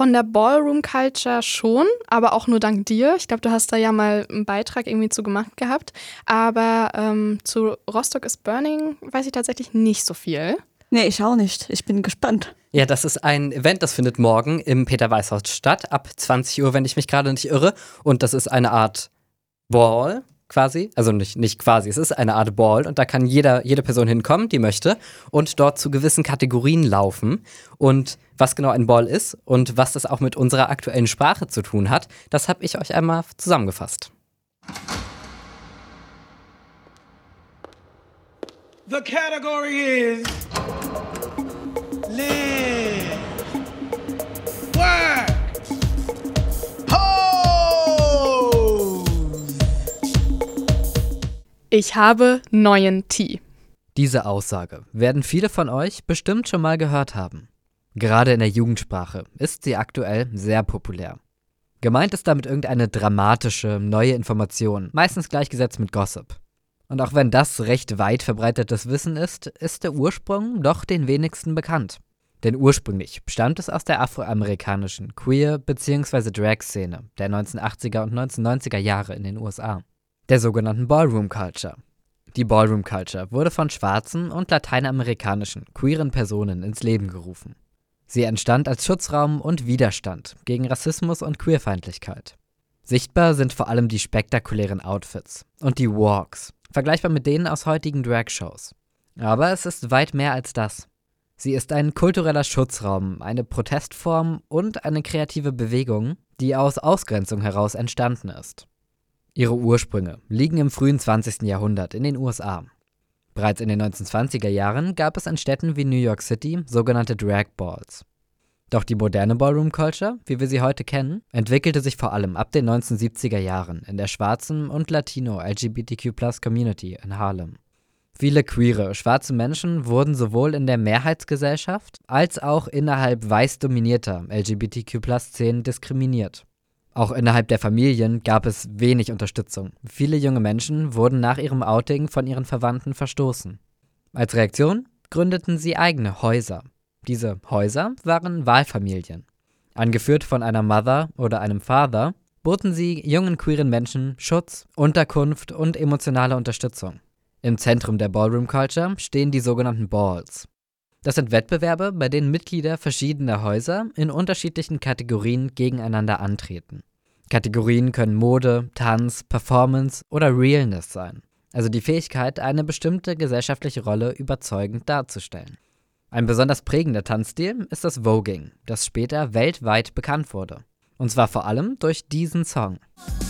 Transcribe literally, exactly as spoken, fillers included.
Von der Ballroom-Culture schon, aber auch nur dank dir. Ich glaube, du hast da ja mal einen Beitrag irgendwie zu gemacht gehabt. Aber ähm, zu Rostock is Burning weiß ich tatsächlich nicht so viel. Nee, ich auch nicht. Ich bin gespannt. Ja, das ist ein Event, das findet morgen im Peter-Weiß-Haus statt, ab zwanzig Uhr, wenn ich mich gerade nicht irre. Und das ist eine Art Ball quasi, also nicht, nicht quasi, es ist eine Art Ball und da kann jeder, jede Person hinkommen, die möchte und dort zu gewissen Kategorien laufen. Und was genau ein Ball ist und was das auch mit unserer aktuellen Sprache zu tun hat, das habe ich euch einmal zusammengefasst. The category is live, work, pose. Ich habe neuen Tee. Diese Aussage werden viele von euch bestimmt schon mal gehört haben. Gerade in der Jugendsprache ist sie aktuell sehr populär. Gemeint ist damit irgendeine dramatische, neue Information, meistens gleichgesetzt mit Gossip. Und auch wenn das recht weit verbreitetes Wissen ist, ist der Ursprung doch den wenigsten bekannt. Denn ursprünglich stammt es aus der afroamerikanischen Queer- bzw. Drag-Szene der neunzehnhundertachtziger und neunzehnhundertneunziger Jahre in den U S A, der sogenannten Ballroom Culture. Die Ballroom Culture wurde von schwarzen und lateinamerikanischen queeren Personen ins Leben gerufen. Sie entstand als Schutzraum und Widerstand gegen Rassismus und Queerfeindlichkeit. Sichtbar sind vor allem die spektakulären Outfits und die Walks, vergleichbar mit denen aus heutigen Drag-Shows. Aber es ist weit mehr als das. Sie ist ein kultureller Schutzraum, eine Protestform und eine kreative Bewegung, die aus Ausgrenzung heraus entstanden ist. Ihre Ursprünge liegen im frühen zwanzigsten Jahrhundert in den U S A. Bereits in den neunzehnhundertzwanziger Jahren gab es in Städten wie New York City sogenannte Drag Balls. Doch die moderne Ballroom Culture, wie wir sie heute kennen, entwickelte sich vor allem ab den neunzehnhundertsiebziger Jahren in der schwarzen und Latino-L G B T Q Plus Community in Harlem. Viele queere, schwarze Menschen wurden sowohl in der Mehrheitsgesellschaft als auch innerhalb weiß dominierter L G B T Q Plus Szenen diskriminiert. Auch innerhalb der Familien gab es wenig Unterstützung. Viele junge Menschen wurden nach ihrem Outing von ihren Verwandten verstoßen. Als Reaktion gründeten sie eigene Häuser. Diese Häuser waren Wahlfamilien. Angeführt von einer Mother oder einem Father, boten sie jungen queeren Menschen Schutz, Unterkunft und emotionale Unterstützung. Im Zentrum der Ballroom Culture stehen die sogenannten Balls. Das sind Wettbewerbe, bei denen Mitglieder verschiedener Häuser in unterschiedlichen Kategorien gegeneinander antreten. Kategorien können Mode, Tanz, Performance oder Realness sein, also die Fähigkeit, eine bestimmte gesellschaftliche Rolle überzeugend darzustellen. Ein besonders prägender Tanzstil ist das Voguing, das später weltweit bekannt wurde. Und zwar vor allem durch diesen Song.